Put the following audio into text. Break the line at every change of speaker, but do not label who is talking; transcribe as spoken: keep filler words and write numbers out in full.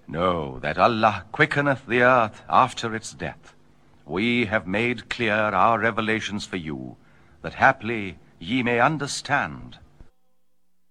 Know that Allah quickeneth the earth after its death. We have made clear our revelations for you, that haply ye may understand.